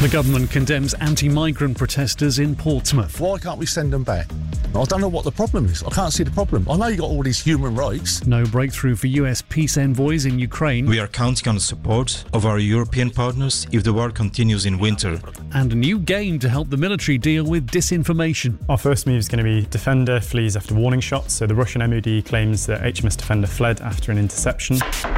The government condemns anti-migrant protesters in Portsmouth. Why can't we send them back? I don't know what the problem is. I can't see the problem. I know you've got all these human rights. No breakthrough for US peace envoys in Ukraine. We are counting on the support of our European partners if the war continues in winter. And a new game to help the military deal with disinformation. Our first move is going to be Defender flees after warning shots. So the Russian MOD claims that HMS Defender fled after an interception.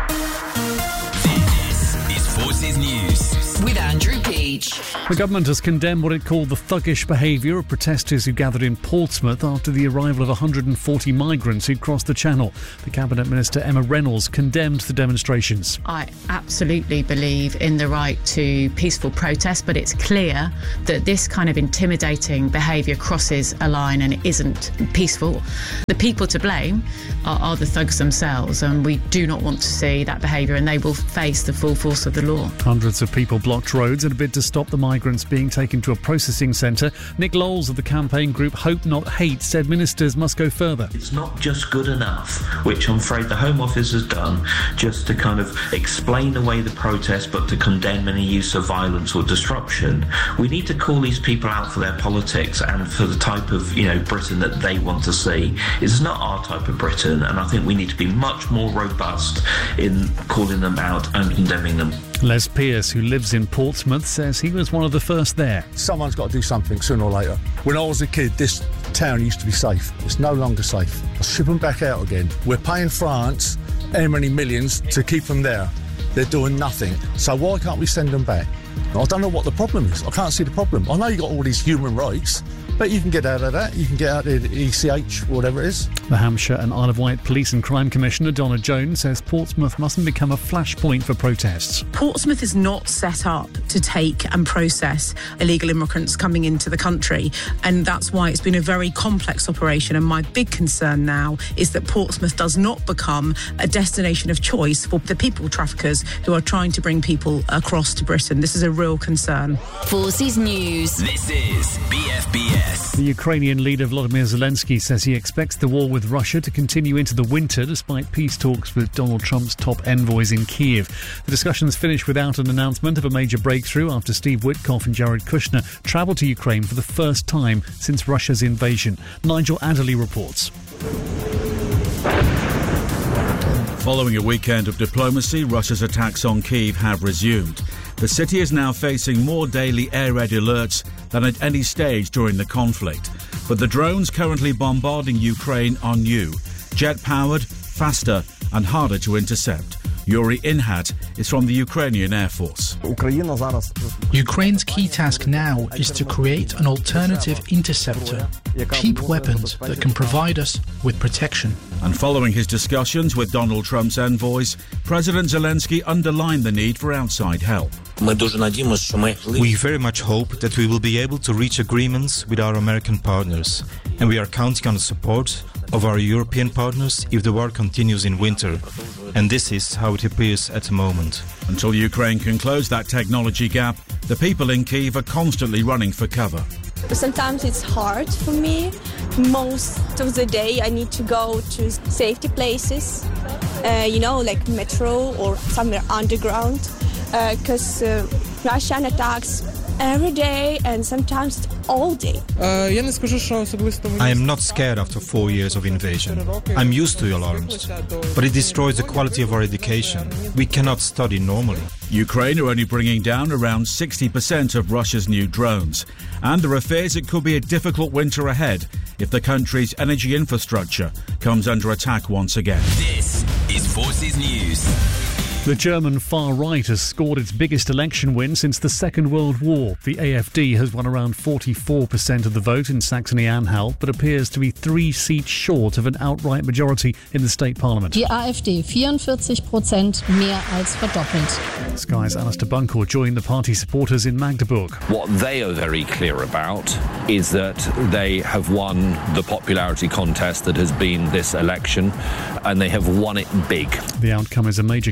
This is Forces News with Andrew Peach. The government has condemned what it called the thuggish behaviour of protesters who gathered in Portsmouth after the arrival of 140 migrants who'd crossed the Channel. The Cabinet Minister Emma Reynolds condemned the demonstrations. I absolutely believe in the right to peaceful protest, but it's clear that this kind of intimidating behaviour crosses a line and it isn't peaceful. The people to blame are the thugs themselves, and we do not want to see that behaviour, and they will face the full force of the law. Hundreds of people blocked roads in a bid to stop the migrants being taken to a processing centre. Nick Lowles of the campaign group Hope Not Hate said ministers must go further. It's not just good enough, which I'm afraid the Home Office has done, just to kind of explain away the protest but to condemn any use of violence or disruption. We need to call these people out for their politics and for the type of, Britain that they want to see. It's not our type of Britain, and I think we need to be much more robust in calling them out and condemning them. Les Pearce, who lives in Portsmouth, says he was one of the first there. Someone's got to do something sooner or later. When I was a kid, this town used to be safe. It's no longer safe. I'll ship them back out again. We're paying France how many millions to keep them there. They're doing nothing. So why can't we send them back? I don't know what the problem is. I can't see the problem. I know you've got all these human rights, but you can get out of that. You can get out of the ECH, whatever it is. The Hampshire and Isle of Wight Police and Crime Commissioner Donna Jones says Portsmouth mustn't become a flashpoint for protests. Portsmouth is not set up to take and process illegal immigrants coming into the country, and that's why it's been a very complex operation. And my big concern now is that Portsmouth does not become a destination of choice for the people traffickers who are trying to bring people across to Britain. This is a real concern. Forces News. This is BFBS. The Ukrainian leader Volodymyr Zelensky says he expects the war with Russia to continue into the winter despite peace talks with Donald Trump's top envoys in Kyiv. The discussions finished without an announcement of a major breakthrough after Steve Witkoff and Jared Kushner travelled to Ukraine for the first time since Russia's invasion. Nigel Adderley reports. Following a weekend of diplomacy, Russia's attacks on Kyiv have resumed. The city is now facing more daily air raid alerts than at any stage during the conflict. But the drones currently bombarding Ukraine are new, jet-powered, faster and harder to intercept. Yuri Inhat is from the Ukrainian Air Force. Ukraine's key task now is to create an alternative interceptor, cheap weapons that can provide us with protection. And following his discussions with Donald Trump's envoys, President Zelensky underlined the need for outside help. We very much hope that we will be able to reach agreements with our American partners, and we are counting on the support of our European partners if the war continues in winter. And this is how it appears at the moment. Until Ukraine can close that technology gap, the people in Kyiv are constantly running for cover. Sometimes it's hard for me. Most of the day I need to go to safety places, like metro or somewhere underground, because Russian attacks every day and sometimes all day. I am not scared after 4 years of invasion. I'm used to alarms, but it destroys the quality of our education. We cannot study normally. Ukraine are only bringing down around 60% of Russia's new drones, and there are fears it could be a difficult winter ahead if the country's energy infrastructure comes under attack once again. This is Forces News. The German far right has scored its biggest election win since the Second World War. The AfD has won around 44% of the vote in Saxony-Anhalt, but appears to be 3 seats short of an outright majority in the state parliament. Die AfD 44%, mehr als verdoppelt. Sky's Alistair Bunkle joined the party supporters in Magdeburg. What they are very clear about is that they have won the popularity contest that has been this election, and they have won it big. The outcome is a major concern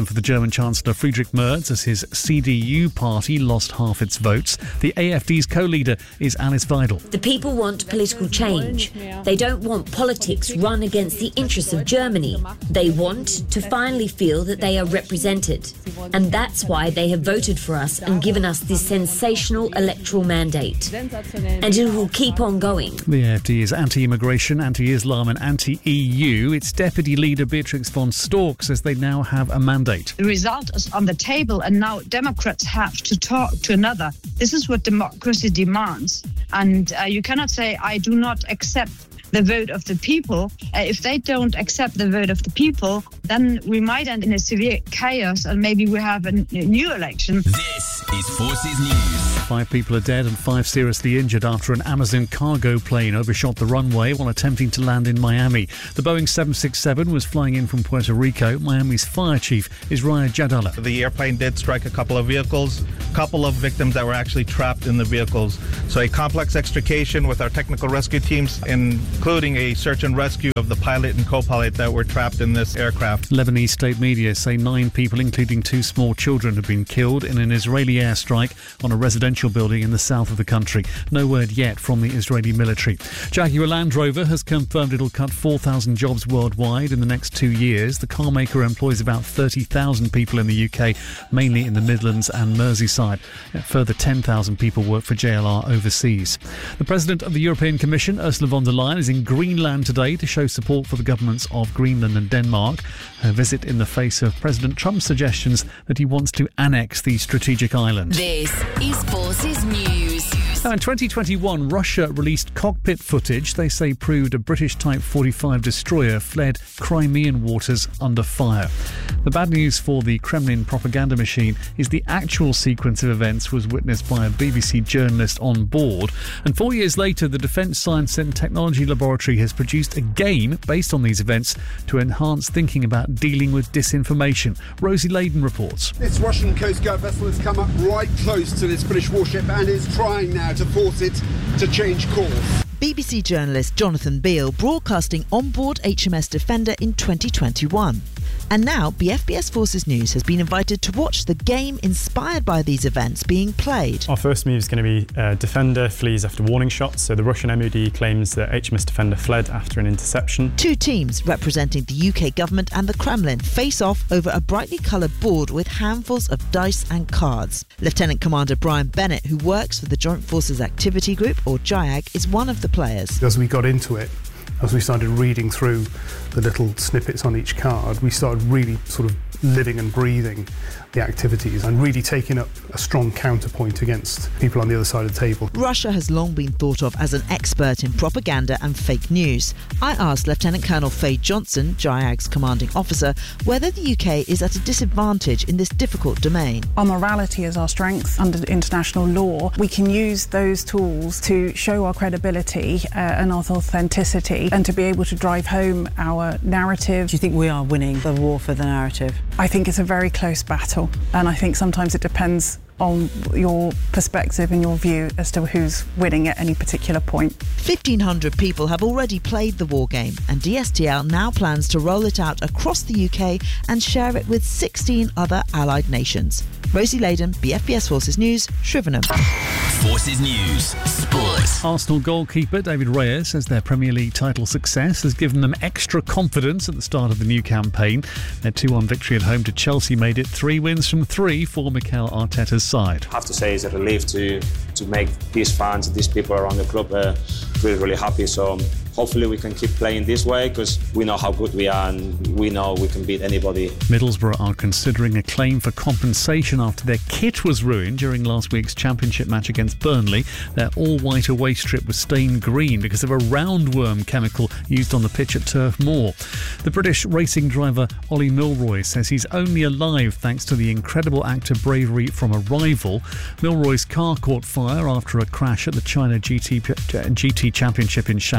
turn for the German Chancellor Friedrich Merz as his CDU party lost half its votes. The AfD's co-leader is Alice Weidel. The people want political change. They don't want politics run against the interests of Germany. They want to finally feel that they are represented. And that's why they have voted for us and given us this sensational electoral mandate. And it will keep on going. The AfD is anti-immigration, anti-Islam and anti-EU. Its deputy leader Beatrix von Storck says they now have a mandate. The result is on the table and now Democrats have to talk to another. This is what democracy demands. And you cannot say, I do not accept the vote of the people. If they don't accept the vote of the people, then we might end in a severe chaos and maybe we have a new election. This is Forces News. 5 people are dead and 5 seriously injured after an Amazon cargo plane overshot the runway while attempting to land in Miami. The Boeing 767 was flying in from Puerto Rico. Miami's fire chief is Raya Jadala. The airplane did strike a couple of vehicles, a couple of victims that were actually trapped in the vehicles. So a complex extrication with our technical rescue teams, including a search and rescue of the pilot and co-pilot that were trapped in this aircraft. Lebanese state media say 9 people, including 2 small children, have been killed in an Israeli airstrike on a residential building in the south of the country. No word yet from the Israeli military. Jaguar Land Rover has confirmed it'll cut 4,000 jobs worldwide in the next 2 years. The car maker employs about 30,000 people in the UK, mainly in the Midlands and Merseyside. A further 10,000 people work for JLR overseas. The President of the European Commission, Ursula von der Leyen, is in Greenland today to show support for the governments of Greenland and Denmark. Her visit in the face of President Trump's suggestions that he wants to annex the strategic island. This is Forces News. Now, in 2021, Russia released cockpit footage they say proved a British Type 45 destroyer fled Crimean waters under fire. The bad news for the Kremlin propaganda machine is the actual sequence of events was witnessed by a BBC journalist on board. And 4 years later, the Defence Science and Technology Laboratory has produced a game based on these events to enhance thinking about dealing with disinformation. Rosie Layden reports. This Russian Coast Guard vessel has come up right close to this British warship and is trying now to force it to change course. BBC journalist Jonathan Beale broadcasting on board HMS Defender in 2021. And now BFBS Forces News has been invited to watch the game inspired by these events being played. Our first move is going to be Defender flees after warning shots. So the Russian MOD claims that HMS Defender fled after an interception. 2 teams representing the UK government and the Kremlin face off over a brightly coloured board with handfuls of dice and cards. Lieutenant Commander Brian Bennett, who works for the Joint Forces Activity Group, or JIAG, is one of the players. As we got into it, as we started reading through the little snippets on each card, we started really sort of living and breathing the activities and really taking up a strong counterpoint against people on the other side of the table. Russia has long been thought of as an expert in propaganda and fake news. I asked Lieutenant Colonel Faye Johnson, JIAG's commanding officer, whether the UK is at a disadvantage in this difficult domain. Our morality is our strength under international law. We can use those tools to show our credibility and our authenticity and to be able to drive home our narrative. Do you think we are winning the war for the narrative? I think it's a very close battle, and I think sometimes it depends on your perspective and your view as to who's winning at any particular point. 1,500 people have already played the war game, and DSTL now plans to roll it out across the UK and share it with 16 other allied nations. Rosie Layden, BFBS Forces News, Shrivenham. Forces News, Sport. Arsenal goalkeeper David Raya says their Premier League title success has given them extra confidence at the start of the new campaign. Their 2-1 victory at home to Chelsea made it 3 wins from 3 for Mikel Arteta's side. I have to say it's a relief to make these fans, these people around the club really happy. So hopefully we can keep playing this way because we know how good we are and we know we can beat anybody. Middlesbrough are considering a claim for compensation after their kit was ruined during last week's championship match against Burnley. Their all-white away strip was stained green because of a roundworm chemical used on the pitch at Turf Moor. The British racing driver Ollie Milroy says he's only alive thanks to the incredible act of bravery from a rival. Milroy's car caught fire after a crash at the China GT Championship in Shanghai.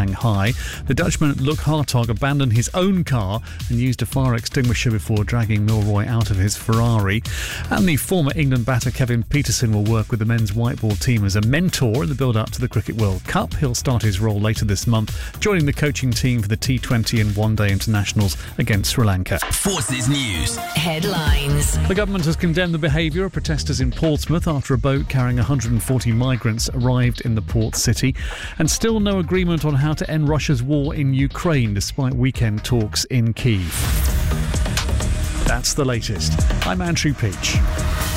July. The Dutchman Luc Hartog abandoned his own car and used a fire extinguisher before dragging Milroy out of his Ferrari. And the former England batter Kevin Peterson will work with the men's white ball team as a mentor in the build-up to the Cricket World Cup. He'll start his role later this month, joining the coaching team for the T20 and one-day internationals against Sri Lanka. Forces News headlines. The government has condemned the behaviour of protesters in Portsmouth after a boat carrying 140 migrants arrived in the port city, and still no agreement on how to end Russia's war in Ukraine despite weekend talks in Kyiv. That's the latest. I'm Andrew Peach.